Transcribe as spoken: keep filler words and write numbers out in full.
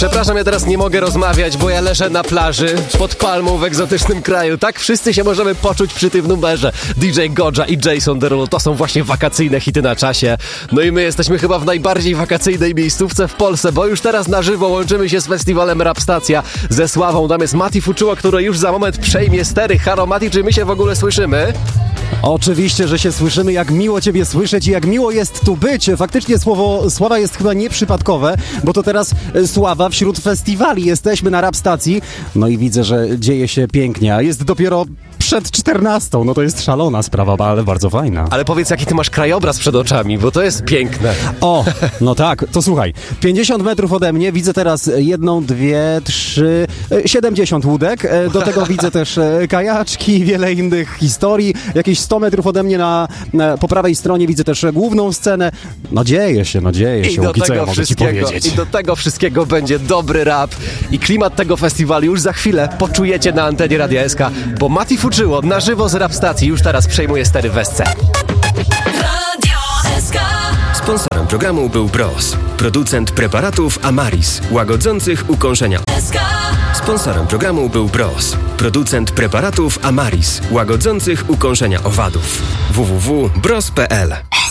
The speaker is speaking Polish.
Przepraszam, ja teraz nie mogę rozmawiać, bo ja leżę na plaży pod palmą w egzotycznym kraju. Tak wszyscy się możemy poczuć przy tym numerze. D J Goja i Jason Derulo to są właśnie wakacyjne hity na czasie. No i my jesteśmy chyba w najbardziej wakacyjnej miejscówce w Polsce, bo już teraz na żywo łączymy się z festiwalem Rap Stacja ze Sławą. Tam jest Mati Fuczuła, który już za moment przejmie stery. Halo Mati, czy my się w ogóle słyszymy? Oczywiście, że się słyszymy, jak miło Ciebie słyszeć i jak miło jest tu być. Faktycznie słowo Sława jest chyba nieprzypadkowe, bo to teraz Sława wśród festiwali. Jesteśmy na Rap Stacji, no i widzę, że dzieje się pięknie, a jest dopiero przed czternastą. No to jest szalona sprawa, ale bardzo fajna. Ale powiedz, jaki ty masz krajobraz przed oczami, bo to jest piękne. O, no tak, to słuchaj, pięćdziesiąt metrów ode mnie widzę teraz jedną, dwie, trzy, siedemdziesiąt łódek. Do tego widzę też kajaczki, wiele innych historii. Jakieś sto metrów ode mnie na, na, po prawej stronie widzę też główną scenę. No dzieje się, no dzieje się, Łuki, co ja mogę ci powiedzieć. I do tego wszystkiego będzie dobry rap i klimat tego festiwalu już za chwilę poczujecie na antenie Radia S K, bo Mati Fuczuło na żywo z Rap Stacji już teraz przejmuje stery w S C. Sponsorem programu był Bros, producent preparatów Amaris, łagodzących ukąszenia. Sponsorem programu był Bros, producent preparatów Amaris, łagodzących ukąszenia owadów. w w w kropka bros kropka p l